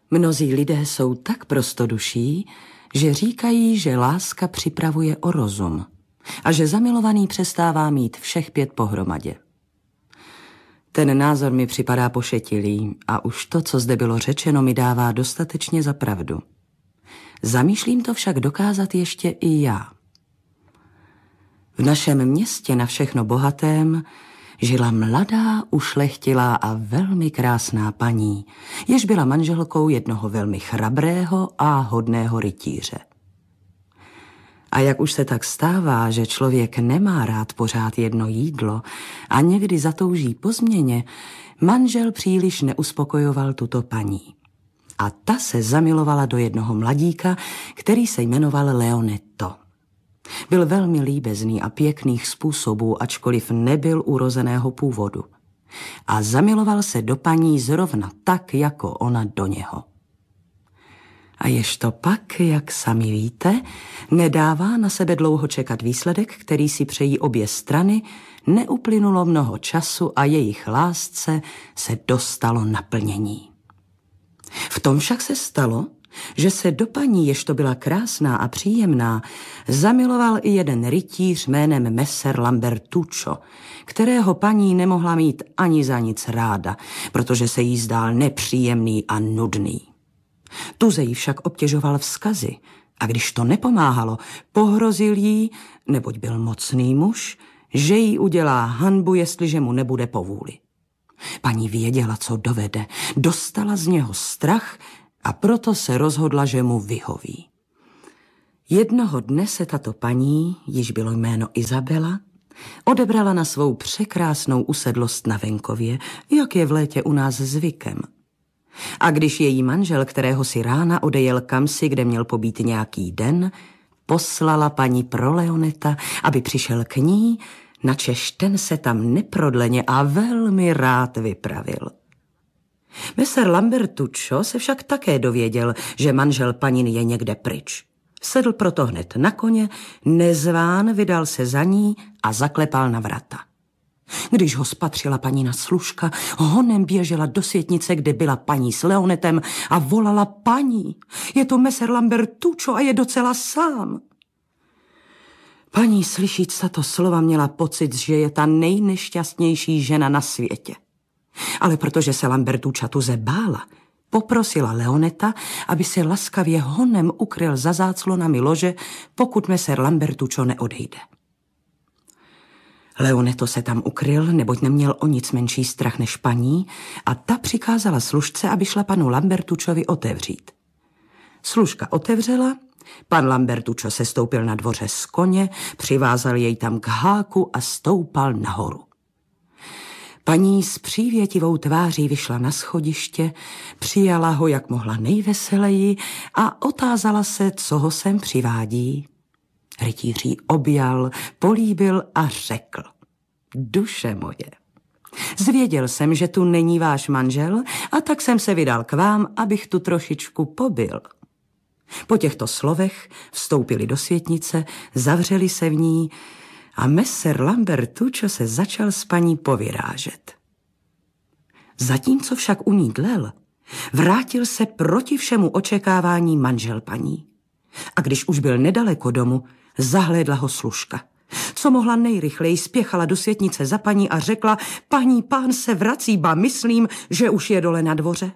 Mnozí lidé jsou tak prostoduší, že říkají, že láska připravuje o rozum a že zamilovaný přestává mít všech 5 pohromadě. Ten názor mi připadá pošetilý a už to, co zde bylo řečeno, mi dává dostatečně za pravdu. Zamýšlím to však dokázat ještě i já. V našem městě na všechno bohatém žila mladá, ušlechtilá a velmi krásná paní, jež byla manželkou jednoho velmi chrabrého a hodného rytíře. A jak už se tak stává, že člověk nemá rád pořád jedno jídlo a někdy zatouží po změně, manžel příliš neuspokojoval tuto paní. A ta se zamilovala do jednoho mladíka, který se jmenoval Leonetto. Byl velmi líbezný a pěkných způsobů, ačkoliv nebyl urozeného původu. A zamiloval se do paní zrovna tak, jako ona do něho. A ježto pak, jak sami víte, nedává na sebe dlouho čekat výsledek, který si přejí obě strany, neuplynulo mnoho času a jejich lásce se dostalo naplnění. V tom však se stalo, že se do paní, jež to byla krásná a příjemná, zamiloval i jeden rytíř jménem Messer Lambertuccio, kterého paní nemohla mít ani za nic ráda, protože se jí zdál nepříjemný a nudný. Tuze jí však obtěžoval vzkazy a když to nepomáhalo, pohrozil jí, neboť byl mocný muž, že jí udělá hanbu, jestliže mu nebude po vůli. Paní věděla, co dovede, dostala z něho strach a proto se rozhodla, že mu vyhoví. Jednoho dne se tato paní, již bylo jméno Izabela, odebrala na svou překrásnou usedlost na venkově, jak je v létě u nás zvykem. A když její manžel, kterého si rána odejel kamsi, kde měl pobít nějaký den, poslala paní pro Leoneta, aby přišel k ní, načež ten se tam neprodleně a velmi rád vypravil. Messer Lambertuccio se však také dověděl, že manžel paniny je někde pryč. Sedl proto hned na koně, nezván vydal se za ní a zaklepal na vrata. Když ho spatřila panina služka, honem běžela do světnice, kde byla paní s Leonetem a volala: paní, je to Messer Lambertuccio a je docela sám. Paní slyšíc tato slova měla pocit, že je ta nejnešťastnější žena na světě. Ale protože se Lambertuccia tuze bála, poprosila Leoneta, aby se laskavě honem ukryl za záclonami lože, pokud Messer Lambertuccio neodejde. Leonetto se tam ukryl, neboť neměl o nic menší strach než paní, a ta přikázala služce, aby šla panu Lambertucciovi otevřít. Služka otevřela, pan Lambertuccio se stoupil na dvoře z koně, přivázal jej tam k háku a stoupal nahoru. Paní s přívětivou tváří vyšla na schodiště, přijala ho, jak mohla nejveseleji, a otázala se, co ho sem přivádí. Rytíř jí objal, políbil a řekl: duše moje, zvěděl jsem, že tu není váš manžel, a tak jsem se vydal k vám, abych tu trošičku pobyl. Po těchto slovech vstoupili do světnice, zavřeli se v ní a Messer Lambertuccio se začal s paní povyrážet. Zatímco však u ní dlel, vrátil se proti všemu očekávání manžel paní. A když už byl nedaleko domu, zahlédla ho služka. Co mohla nejrychleji, spěchala do světnice za paní a řekla: paní, pán se vrací, ba myslím, že už je dole na dvoře.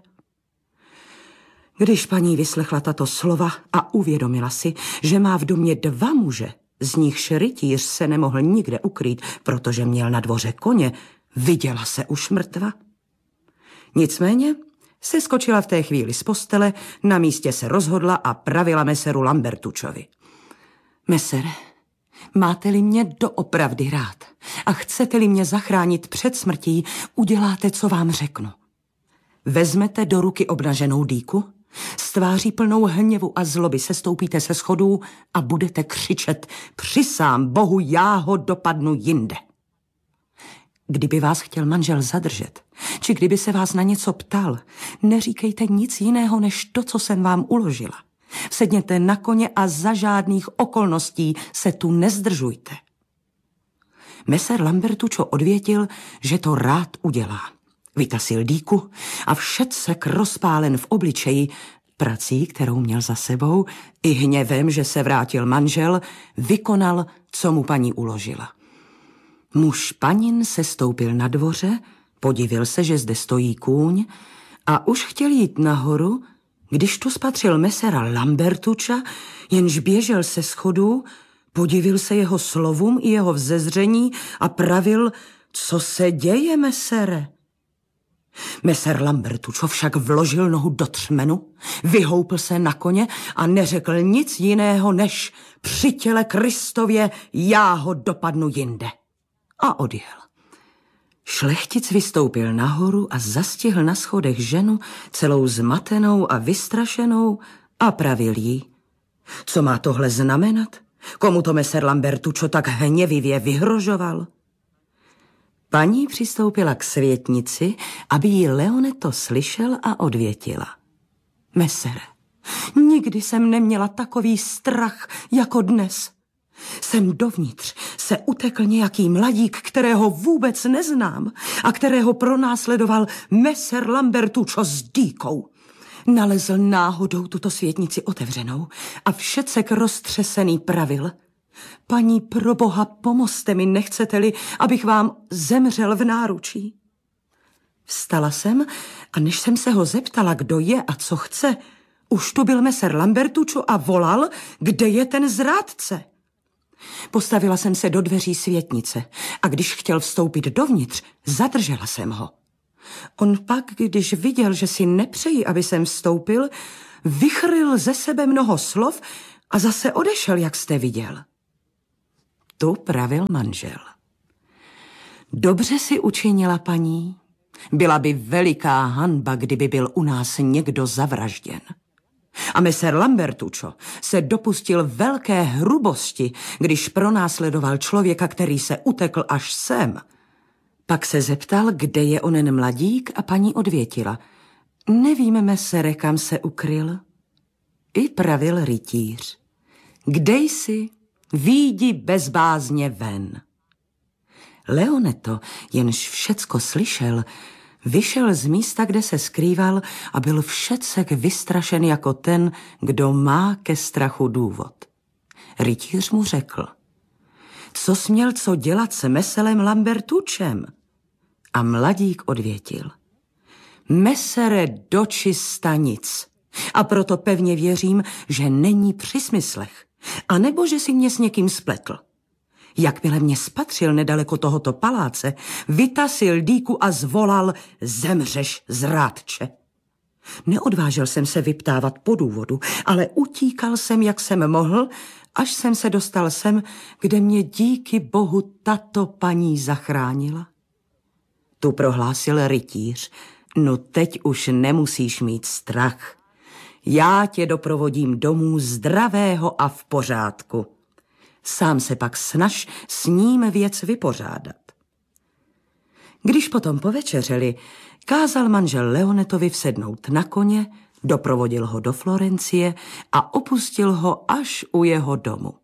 Když paní vyslechla tato slova a uvědomila si, že má v domě 2 muže, z nichž rytíř se nemohl nikde ukrýt, protože měl na dvoře koně, viděla se už mrtva. Nicméně se skočila v té chvíli z postele, na místě se rozhodla a pravila Messeru Lambertucciovi: Messere, máte-li mě doopravdy rád a chcete-li mě zachránit před smrtí, uděláte, co vám řeknu. Vezmete do ruky obnaženou dýku, s tváří plnou hněvu a zloby sestoupíte se schodů a budete křičet: přisám Bohu, já ho dopadnu jinde. Kdyby vás chtěl manžel zadržet, či kdyby se vás na něco ptal, neříkejte nic jiného než to, co jsem vám uložila. Sedněte na koně a za žádných okolností se tu nezdržujte. Messer Lambertuccio odvětil, že to rád udělá. Vytasil dýku a všecek rozpálen v obličeji, prací, kterou měl za sebou, i hněvem, že se vrátil manžel, vykonal, co mu paní uložila. Muž panin se stoupil na dvoře, podivil se, že zde stojí kůň a už chtěl jít nahoru, když tu spatřil mesera Lambertucha, jenž běžel se schodů, podivil se jeho slovům i jeho vzezření a pravil, co se děje, mesere. Meser Lambertucho však vložil nohu do třmenu, vyhoupl se na koně a neřekl nic jiného, než při těle Kristově já ho dopadnu jinde. A odjel. Šlechtic vystoupil nahoru a zastihl na schodech ženu, celou zmatenou a vystrašenou, a pravil jí: co má tohle znamenat? Komu to meser Lambertucho tak hněvivě vyhrožoval? Paní přistoupila k světnici, aby jí Leoneto slyšel, a odvětila: mesere, nikdy jsem neměla takový strach jako dnes. Sem dovnitř se utekl nějaký mladík, kterého vůbec neznám a kterého pronásledoval meser Lambertucho s dýkou. Nalezl náhodou tuto světnici otevřenou a všecek roztřesený pravil: paní, pro Boha, pomozte mi, nechcete-li, abych vám zemřel v náručí. Vstala jsem a než jsem se ho zeptala, kdo je a co chce, už tu byl meser Lambertucho a volal, kde je ten zrádce. Postavila jsem se do dveří světnice a když chtěl vstoupit dovnitř, zadržela jsem ho. On pak, když viděl, že si nepřeji, aby jsem vstoupil, vychrl ze sebe mnoho slov a zase odešel, jak jste viděl. Tu pravil manžel: dobře si učinila, paní. Byla by veliká hanba, kdyby byl u nás někdo zavražděn. A meser Lambertucho se dopustil velké hrubosti, když pronásledoval člověka, který se utekl až sem. Pak se zeptal, kde je onen mladík, a paní odvětila: nevím, mesere, kam se ukryl. I pravil rytíř: kde jsi? Výjdi bez bázně ven. Leoneto, jenž všecko slyšel, vyšel z místa, kde se skrýval, a byl všecek vystrašen jako ten, kdo má ke strachu důvod. Rytíř mu řekl: co směl co dělat s meselem Lambertuchem? A mladík odvětil: mesere, dočista nic. A proto pevně věřím, že není při smyslech, anebo že si mě s někým spletl. Jakmile mě spatřil nedaleko tohoto paláce, vytasil dýku a zvolal: zemřeš, zrádče. Neodvážil jsem se vyptávat po důvodu, ale utíkal jsem, jak jsem mohl, až jsem se dostal sem, kde mě díky Bohu tato paní zachránila. Tu prohlásil rytíř: no teď už nemusíš mít strach. Já tě doprovodím domů zdravého a v pořádku. Sám se pak snaž s ním věc vypořádat. Když potom povečeřeli, kázal manžel Leonetovi vsednout na koně, doprovodil ho do Florencie a opustil ho až u jeho domu.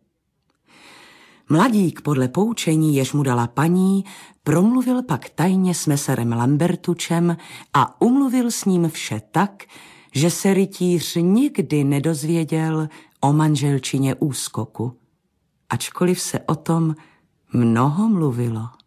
Mladík podle poučení, jež mu dala paní, promluvil pak tajně s meserem Lambertuchem a umluvil s ním vše tak, že se rytíř nikdy nedozvěděl o manželčině úskoku, ačkoliv se o tom mnoho mluvilo.